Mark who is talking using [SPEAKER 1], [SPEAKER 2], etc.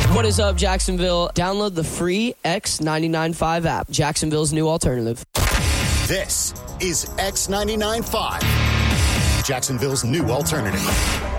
[SPEAKER 1] What is up, Jacksonville? Download the free X99.5 app, Jacksonville's new alternative.
[SPEAKER 2] This is X99.5, Jacksonville's new alternative.